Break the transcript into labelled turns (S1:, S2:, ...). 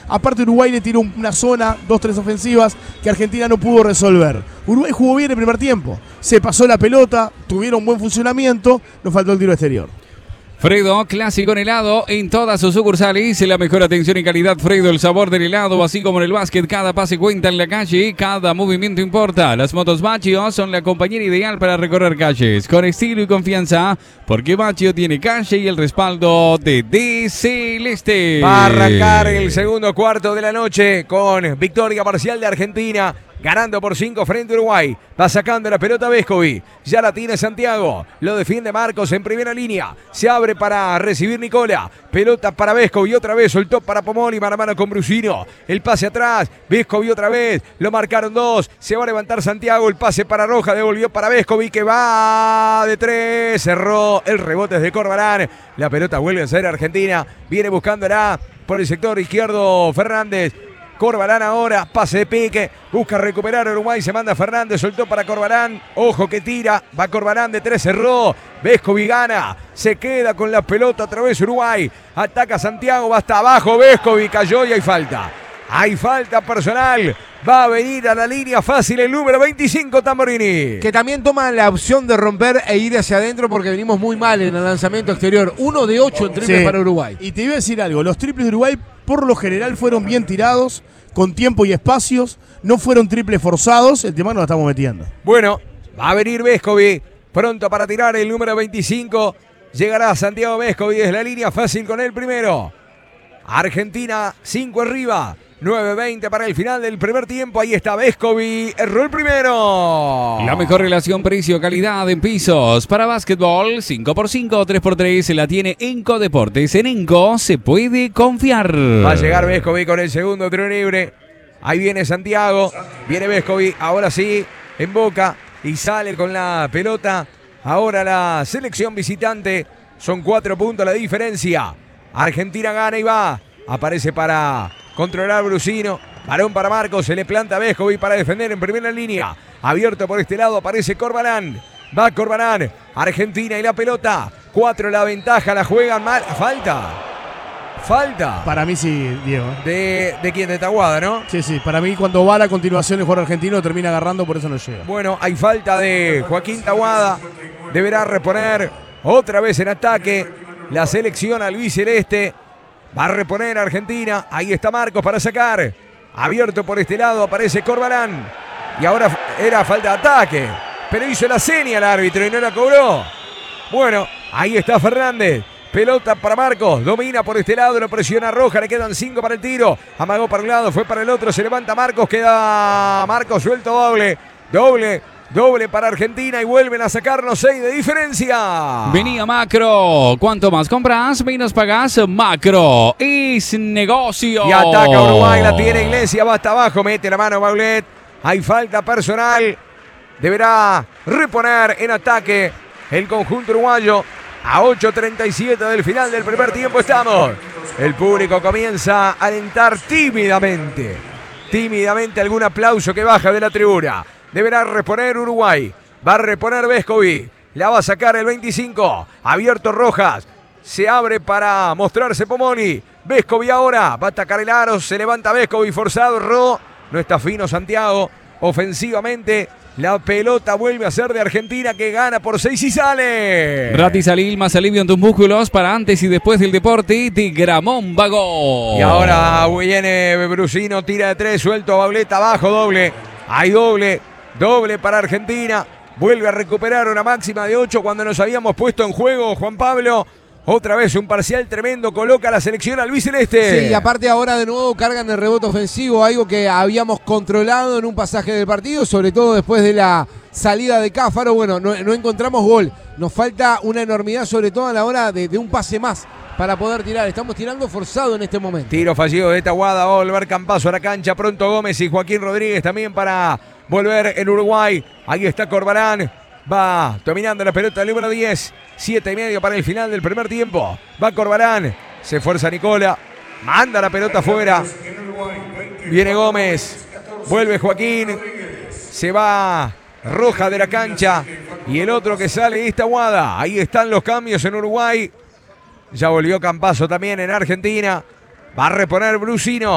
S1: Aparte Uruguay le tiró una zona, 2-3 ofensivas que Argentina no pudo resolver. Uruguay jugó bien el primer tiempo, se pasó la pelota, tuvieron buen funcionamiento, nos faltó el tiro exterior.
S2: Fredo, clásico en helado en todas sus sucursales. La mejor atención y calidad, Fredo, el sabor del helado, así como en el básquet. Cada pase cuenta en la calle, cada movimiento importa. Las motos Baccio son la compañera ideal para recorrer calles con estilo y confianza, porque Baccio tiene calle y el respaldo de Celeste.
S3: Va a arrancar el segundo cuarto de la noche con victoria parcial de Argentina. Ganando por 5 frente a Uruguay. Va sacando la pelota Vescovi. Ya la tiene Santiago. Lo defiende Marcos en primera línea. Se abre para recibir Nicola. Pelota para Vescovi. Otra vez soltó para Pomoni. Mano a mano con Brusino. El pase atrás. Vescovi otra vez. Lo marcaron 2. Se va a levantar Santiago. El pase para Roja. Devolvió para Vescovi que va de 3. Cerró. El rebote es de Corbalán. La pelota vuelve a ser Argentina. Viene buscándola por el sector izquierdo Fernández. Corbalán ahora, pase de pique, busca recuperar a Uruguay, se manda Fernández, soltó para Corbalán, ojo que tira, va Corbalán de 3, cerró, Vescovi gana, se queda con la pelota otra vez Uruguay, ataca Santiago, va hasta abajo, Vescovi cayó y hay falta. Hay falta personal, va a venir a la línea fácil el número 25 Tamborini.
S4: Que también toma la opción de romper e ir hacia adentro porque venimos muy mal en el lanzamiento exterior. 1 de 8 en triples para Uruguay.
S1: Y te iba a decir algo, los triples de Uruguay por lo general fueron bien tirados, con tiempo y espacios, no fueron triples forzados, el tema no lo estamos metiendo.
S3: Bueno, va a venir Vescovi, pronto para tirar el número 25, llegará Santiago Vescovi desde la línea fácil con el primero. Argentina 5 arriba. 9:20 para el final del primer tiempo. Ahí está Vescovi. Erró el primero.
S2: La mejor relación precio-calidad en pisos. Para básquetbol, 5x5, 3x3. La tiene Enco Deportes. En Enco se puede confiar.
S3: Va a llegar Vescovi con el segundo tiro libre. Ahí viene Santiago. Viene Vescovi. Ahora sí. En boca. Y sale con la pelota. Ahora la selección visitante. Son 4 puntos la diferencia. Argentina gana y va. Aparece para controlar Brusino. Balón para Marcos. Se le planta a Vescovi para defender en primera línea. Abierto por este lado. Aparece Corbalán. Va Corbalán. Argentina y la pelota. 4 la ventaja. La juegan mal. Falta.
S1: Para mí sí, Diego.
S3: ¿De quién? De Taguada, ¿no?
S1: Sí. Para mí cuando va a la continuación el jugador argentino termina agarrando, por eso no llega.
S3: Bueno, hay falta de Joaquín Taguada. Deberá reponer otra vez en ataque la selección albiceleste. Va a reponer Argentina. Ahí está Marcos para sacar. Abierto por este lado. Aparece Corbalán. Y ahora era falta de ataque. Pero hizo la seña el árbitro y no la cobró. Bueno, ahí está Fernández. Pelota para Marcos. Domina por este lado. Lo presiona Roja. Le quedan 5 para el tiro. Amagó para un lado. Fue para el otro. Se levanta Marcos. Queda Marcos suelto doble. Doble para Argentina y vuelven a sacarnos 6 de diferencia.
S2: Venía Macro. Cuanto más compras, menos pagás. Macro es negocio.
S3: Y ataca Uruguay. La tiene Iglesias. Va hasta abajo. Mete la mano Baulet. Hay falta personal. Deberá reponer en ataque el conjunto uruguayo. A 8:37 del final del primer tiempo estamos. El público comienza a alentar tímidamente. Algún aplauso que baja de la tribuna. Deberá reponer Uruguay. Va a reponer Vescovi. La va a sacar el 25. Abierto Rojas. Se abre para mostrarse Pomoni. Vescovi ahora. Va a atacar el aro. Se levanta Vescovi. Forzado. No está fino Santiago. Ofensivamente. La pelota vuelve a ser de Argentina que gana por 6 y sale.
S2: Ratisalil más alivio en tus músculos para antes y después del deporte de Gramón Vago.
S3: Y ahora viene Brusino. Tira de 3. Suelto a Bauleta. Abajo doble. Hay doble para Argentina. Vuelve a recuperar una máxima de 8 cuando nos habíamos puesto en juego, Juan Pablo. Otra vez un parcial tremendo coloca la selección albiceleste.
S4: Sí, y aparte ahora de nuevo cargan el rebote ofensivo, algo que habíamos controlado en un pasaje del partido, sobre todo después de la salida de Cáfaro. Bueno, no encontramos gol. Nos falta una enormidad, sobre todo a la hora de un pase más para poder tirar. Estamos tirando forzado en este momento.
S3: Tiro fallido de Taguada. Va a volver Campazo a la cancha. Pronto Gómez y Joaquín Rodríguez también para volver en Uruguay. Ahí está Corbalán. Va dominando la pelota el número 10. 7:30 para el final del primer tiempo. Va Corbalán. Se esfuerza Nicola. Manda la pelota afuera. Viene Gómez. Vuelve Joaquín. Se va Roja de la cancha. Y el otro que sale es Taguada. Ahí están los cambios en Uruguay. Ya volvió Campazo también en Argentina. Va a reponer Brusino.